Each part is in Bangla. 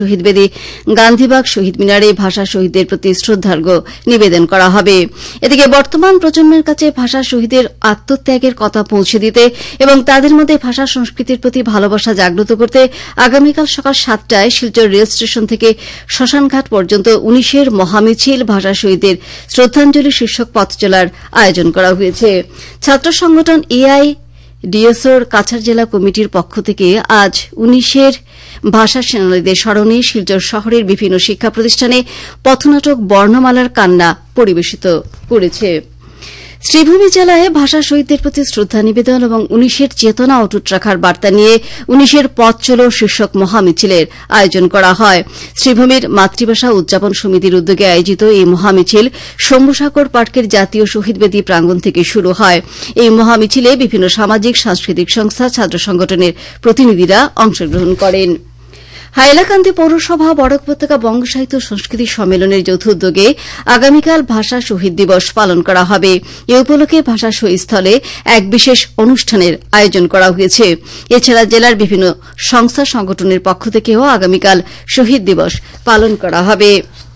শহীদ বেদি গান্ধীবাগ শহীদ মিনারে ভাষা শহীদদের প্রতি শ্রদ্ধার্ঘ্য নিবেদন করা হবে। এদিকে বর্তমান প্রজন্মের কাছে ভাষা শহীদের আত্মত্যাগের কথা পৌঁছে দিতে এবং তাদের মধ্যে ভাষা সংস্কৃতির প্রতি ভালোবাসা জাগ্রত করতে আগামীকাল সকাল 7টায় শিলচর রেল স্টেশন থেকে শ্মশানঘাট পর্যন্ত 19-এর মহামিছিল ভাষা শহীদদের শ্রদ্ধাঞ্জলি শীর্ষক পথ চলার আয়োজন করা হয়েছে। ছাত্র সংগঠন এআইডিএসওর কাছাড় জেলা কমিটির পক্ষ থেকে আজ 19-এর ভাষা সেনানীদের স্মরণে শিলচর শহরের বিভিন্ন শিক্ষা প্রতিষ্ঠানে পথনাটক বর্ণমালার কান্না পরিবেশিত করেছে। শ্রীভূমি জেলায় ভাষা শহীদদের প্রতি শ্রদ্ধা নিবেদন এবং 19-এর চেতনা অটুট রাখার বার্তা নিয়ে 19-এর পথ চলো শীর্ষক মহামিছিলের আয়োজন করা হয়। শ্রীভূমির মাতৃভাষা উদযাপন সমিতির উদ্যোগে আয়োজিত এই মহামিছিল শম্ভুসাগর পার্কের জাতীয় শহীদ বেদি প্রাঙ্গণ থেকে শুরু হয়। এই মহামিছিলে বিভিন্ন সামাজিক সাংস্কৃতিক সংস্থা ছাত্র সংগঠনের প্রতিনিধিরা অংশগ্রহণ করেন। হাইলাকান্দি পৌরসভা বরাক উপত্যকা বঙ্গ সাহিত্য সংস্কৃতি সম্মেলনের যৌথ উদ্যোগে আগামীকাল ভাষা শহীদ দিবস পালন করা হবে। এ উপলক্ষে ভাষা শহীদ স্থলে এক বিশেষ অনুষ্ঠানের আয়োজন করা হয়েছে। এছাড়া জেলার বিভিন্ন সংস্থা সংগঠনের পক্ষ থেকেও আগামীকাল শহীদ দিবস পালন করা হবে।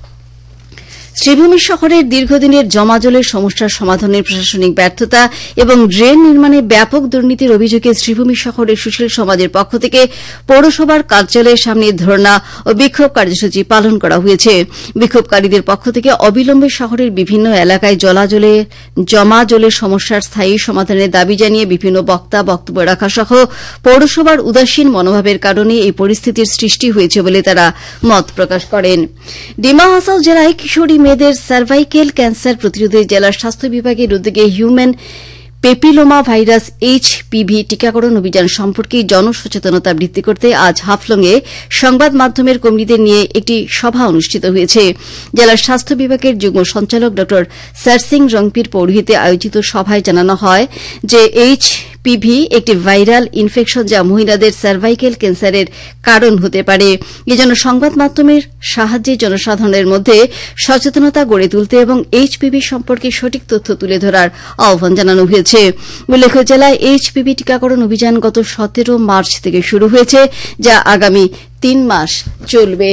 শ্রীভূমি শহরের দীর্ঘদিনের জমাজলের সমস্যার সমাধানের প্রশাসনিক ব্যর্থতা এবং ড্রেন নির্মাণে ব্যাপক দুর্নীতির অভিযোগে শ্রীভূমি শহরের সুশীল সমাজের পক্ষ থেকে পৌরসভার কার্যালয়ের সামনে ধর্ণা ও বিক্ষোভ কার্যসূচি পালন করা হয়েছে। বিক্ষোভকারীদের পক্ষ থেকে অবিলম্বে শহরের বিভিন্ন এলাকায় জমাজলের সমস্যার স্থায়ী সমাধানের দাবি জানিয়ে বিভিন্ন বক্তব্য রাখা সহ পৌরসভার উদাসীন মনোভাবের কারণে এই পরিস্থিতির সৃষ্টি হয়েছে বলে তারা মত প্রকাশ করেন। ডিমা হাসাও জেলায় কিশোরী মেয়েদের সার্ভাইকেল ক্যান্সার প্রতিরোধে জেলার স্বাস্থ্য বিভাগের উদ্যোগে হিউম্যান পেপিলোমা ভাইরাস HPV টিকাকরণ অভিযান সম্পর্কে জনসচেতনতা বৃদ্ধি করতে আজ হাফলংয়ে সংবাদ মাধ্যমের কর্মীদের নিয়ে একটি সভা অনুষ্ঠিত হয়েছে। জেলার স্বাস্থ্য বিভাগের যুগ্ম সঞ্চালক ড সারসিং রংপির পৌরোহিত্যে আয়োজিত সভায় জানানো হয় যে HPV একটি ভাইরাল ইনফেকশন যা মহিলাদের সার্ভাইকেল ক্যান্সারের কারণ হতে পারে। এজন্য সংবাদ মাধ্যমের সাহায্যে জনসাধারণের মধ্যে সচেতনতা গড়ে তুলতে এবং HPV সম্পর্কে সঠিক তথ্য তুলে ধরার আহ্বান জানানো হয়েছে। উল্লেখ্য জেলায় HPV টিকাকরণ অভিযান গত 17 মার্চ থেকে শুরু হয়েছে, যা আগামী 3 মাস চলবে।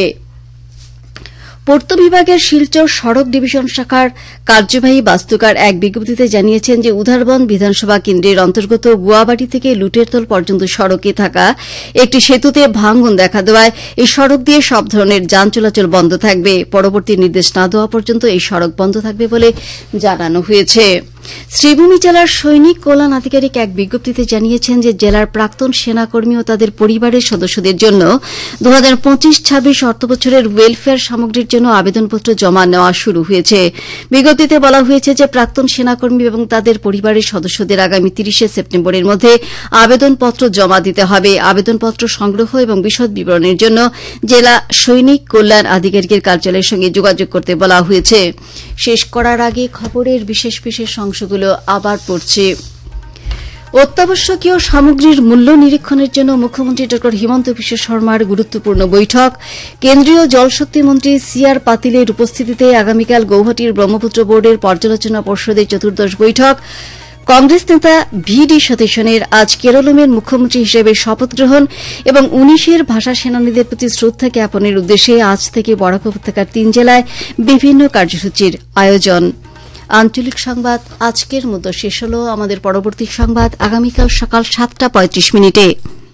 পূর্ত বিভাগের শিলচর সড়ক ডিভিশন শাখার কার্যবাহী বাস্তুকার এক বিজ্ঞপ্তিতে জানিয়েছেন যে উধারবন বিধানসভা কেন্দ্রের অন্তর্গত গুয়াবাড়ি থেকে লুটেরতল পর্যন্ত সড়কে থাকা একটি সেতুতে ভাঙন দেখা দেওয়ায় এই সড়ক দিয়ে সব ধরনের যান চলাচল বন্ধ থাকবে। পরবর্তী নির্দেশ না দেওয়া পর্যন্ত এই সড়ক বন্ধ থাকবে বলে জানানো হয়েছে। শ্রীভূমি জেলার সৈনিক কল্যাণ আধিকারিক এক বিজ্ঞপ্তিতে জানিয়েছেন যে জেলার প্রাক্তন সেনাকর্মী ও তাদের পরিবারের সদস্যদের জন্য 2025-26 অর্থবছরের ওয়েলফেয়ার সামগ্রীর জন্য আবেদনপত্র জমা নেওয়া শুরু হয়েছে। বিজ্ঞপ্তিতে বলা হয়েছে যে প্রাক্তন সেনাকর্মী এবং তাদের পরিবারের সদস্যদের আগামী 30 সেপ্টেম্বরের মধ্যে আবেদনপত্র জমা দিতে হবে। আবেদনপত্র সংগ্রহ এবং বিশদ বিবরণের জন্য জেলা সৈনিক কল্যাণ আধিকারিকের কার্যালয়ের সঙ্গে যোগাযোগ করতে বলা হয়েছে। শেষ করার আগে খবরের বিশেষ অংশগুলো আবার পড়ছে। অত্যাবশ্যকীয় সামগ্রীর মূল্য নিরীক্ষণের জন্য মুখ্যমন্ত্রী ড হিমন্ত বিশ্ব শর্মার গুরুত্বপূর্ণ বৈঠক। কেন্দ্রীয় জলশক্তি মন্ত্রী CR পাতিলের উপস্থিতিতে আগামীকাল গৌহাটির ব্রহ্মপুত্র বোর্ডের পর্যালোচনা পর্ষদের 14দশ বৈঠক। কংগ্রেস নেতা VD সতীশনের আজ কেরলের মুখ্যমন্ত্রী হিসেবে শপথ গ্রহণ এবং 19-এর ভাষা সেনানীদের প্রতি শ্রদ্ধা জ্ঞাপনের উদ্দেশ্যে আজ থেকে বরাক উপত্যকার 3 জেলায় বিভিন্ন কার্যসূচির আয়োজন। আঞ্চলিক সংবাদ আজকের মতো শেষ হল। আমাদের পরবর্তী সংবাদ আগামীকাল সকাল 7:35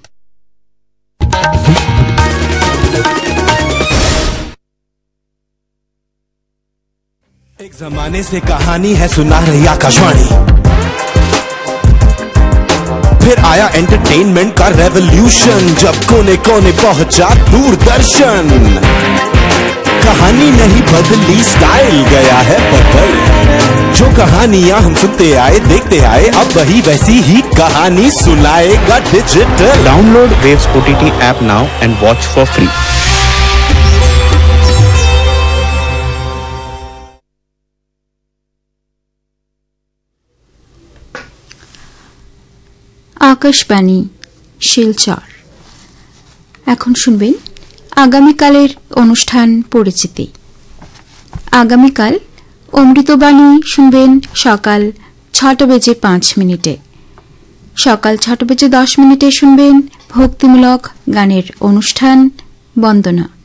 एक जमाने से कहानी है सुना रही आकाशवाणी, फिर आया एंटरटेनमेंट का रेवोल्यूशन जब कोने कोने पहुंचा दूरदर्शन। कहानी नहीं बदली स्टाइल गया है बदल, जो कहानियां हम सुनते आए देखते आए अब वही वैसी ही कहानी सुनाएगा digital. Download waves OTT app now and watch for free. Akashvani Silchar. এখন শুনবেন আগামীকালের অনুষ্ঠান পরিচিতি। আগামীকাল অমৃতবাণী শুনবেন সকাল 6:05। সকাল 6:10 শুনবেন ভক্তিমূলক গানের অনুষ্ঠান বন্দনা।